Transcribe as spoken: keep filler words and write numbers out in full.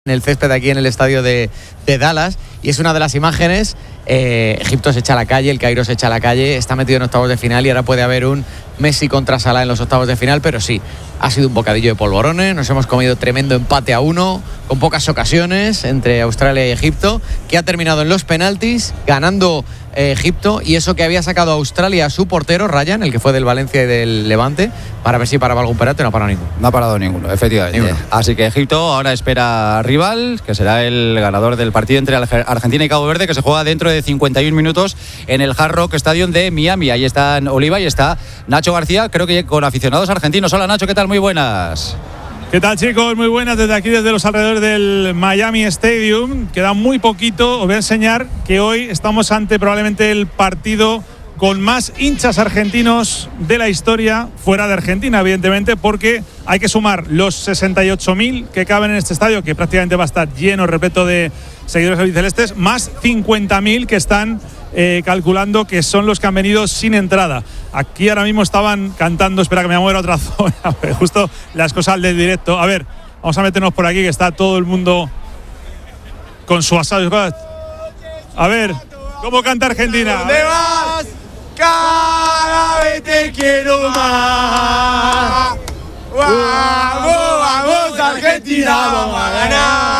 en el césped aquí en el estadio de, de Dallas, y es una de las imágenes. eh, Egipto se echa a la calle, el Cairo se echa a la calle, está metido en octavos de final y ahora puede haber un Messi contra Salah en los octavos de final, pero sí, ha sido un bocadillo de polvorones, nos hemos comido tremendo empate a uno, con pocas ocasiones entre Australia y Egipto, que ha terminado en los penaltis, ganando eh, Egipto, y eso que había sacado a Australia a su portero, Ryan, el que fue del Valencia y del Levante, para ver si paraba algún penalti, no ha parado ninguno. No ha parado ninguno, efectivamente. Ninguno. Así que Egipto ahora espera rival, que será el ganador del partido entre Argentina y Cabo Verde, que se juega dentro de cincuenta y un minutos en el Hard Rock Stadium de Miami. Ahí están Oliva y está Nacho García, creo que con aficionados argentinos. Hola Nacho, ¿qué tal? Muy buenas. ¿Qué tal, chicos? Muy buenas desde aquí, desde los alrededores del Miami Stadium. Queda muy poquito. Os voy a enseñar que hoy estamos ante probablemente el partido con más hinchas argentinos de la historia, fuera de Argentina, evidentemente, porque hay que sumar los sesenta y ocho mil que caben en este estadio, que prácticamente va a estar lleno, repleto de seguidores albicelestes, más cincuenta mil que están eh, calculando que son los que han venido sin entrada. Aquí ahora mismo estaban cantando, espera que me voy a mover a otra zona, justo las cosas del directo. A ver, vamos a meternos por aquí, que está todo el mundo con su asado. A ver, ¿cómo canta Argentina? ¿Dónde vas? Cada vez te quiero más. Vamos, vamos, Argentina, vamos a ganar.